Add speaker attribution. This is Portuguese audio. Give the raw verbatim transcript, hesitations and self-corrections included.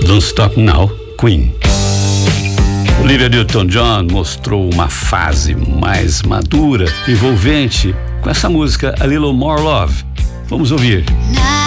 Speaker 1: Don't Stop Now, Queen. Olivia Newton-John mostrou uma fase mais madura, envolvente, com essa música A Little More Love. Vamos ouvir.